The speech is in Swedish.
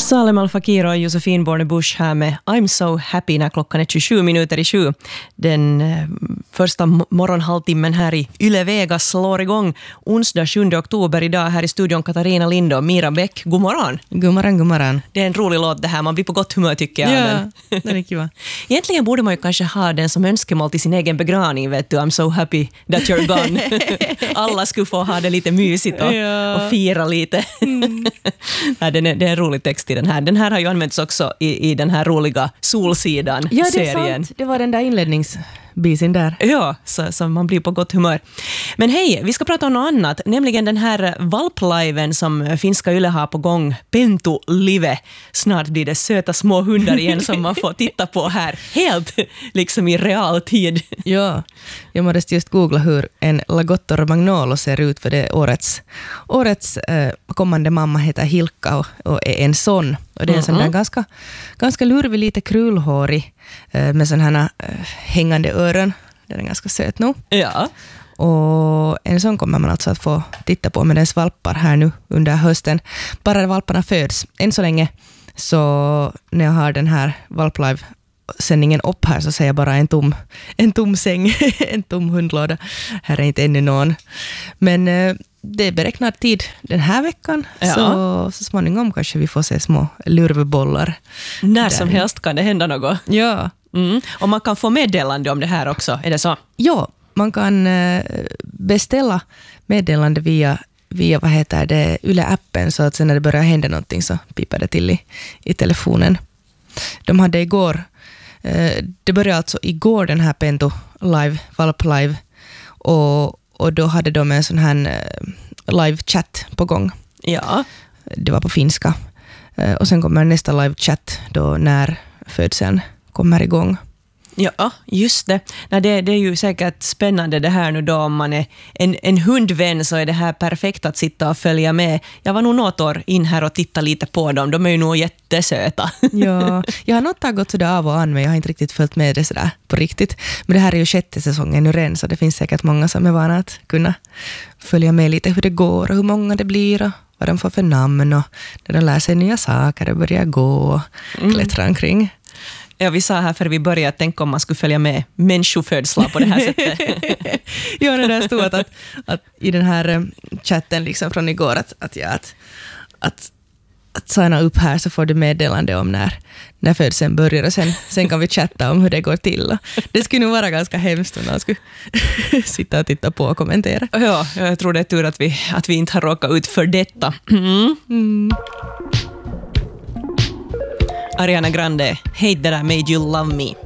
Salem Al Fakir och Josefin Bornebusch här med I'm so happy när klockan är 27 minuter i 7. Den första morgonhalvtimmen här i Yle Vega slår igång onsdag 7 oktober idag här i studion Katarina Lind och Mira Bäck. God morgon. God morgon, god morgon. Det är en rolig låt det här, man blir på gott humör tycker jag. Ja, den är kul. Egentligen borde man ju kanske ha den som önskemål till sin egen begravning, vet du. I'm so happy that you're gone. Alla skulle få ha det lite mysigt och fira lite. Ja, det är en rolig text i den här. Den här har ju använts också i den här roliga Solsidan-serien. Ja, det är sant. Det var den där inledningsbisen där. Ja, så man blir på gott humör. Men hej, vi ska prata om något annat. Nämligen den här valpliven som finska Yle har på gång. Pentu Live. Snart blir det söta små hundar igen som man får titta på här. Helt liksom i realtid. Ja, jag måste just googla hur en Lagotto Romagnolo ser ut, för det är årets kommande mamma heter Hilka och är en son. Och det är en sån där ganska lurvig, lite krulhårig med sådana här hängande öron. Den är ganska söt nu. Ja. Och en sån kommer man alltså att få titta på med dess valpar här nu under hösten. Bara valparna föds. Än så länge så när jag har den här valplive-sändningen upp här så ser jag bara en tom säng, en tom hundlåda. Här är inte ännu någon. Men det är beräknad tid den här veckan. Ja. Så småningom kanske vi får se små lurvebollar. När som helst kan det hända något. Ja. Och man kan få meddelande om det här också, är det så? Ja, man kan beställa meddelande via vad heter det, Yle-appen, så att sen när det börjar hända någonting så pipar det till i telefonen. De hade igår, det började alltså igår den här Pentu live, valp live, och då hade de en sån här live-chat på gång. Ja. Det var på finska. Och sen kommer nästa live-chat då när födseln kommer igång. Ja, just det. Nej, det är ju säkert spännande det här nu då. Om man är en hundvän så är det här perfekt att sitta och följa med. Jag var nog något år in här och titta lite på dem. De är ju nog jättesöta. Ja, jag har något gått sådär av och an, men jag har inte riktigt följt med det sådär på riktigt. Men det här är ju 6:e säsongen nu redan, så det finns säkert många som är vana att kunna följa med lite hur det går och hur många det blir och vad de får för namn och när de lär sig nya saker och börjar gå och klättra omkring. Ja, vi sa här för vi började att tänka om man skulle följa med människofödslar på det här sättet. Ja, det där stod att i den här chatten liksom från igår att signa upp här så får du meddelande om när födseln börjar och sen kan vi chatta om hur det går till. Det skulle nog vara ganska hemskt om man skulle sitta och titta på och kommentera. Ja, jag tror det är tur att vi inte har råkat ut för detta. Ariana Grande, Hate That I Made You Love Me.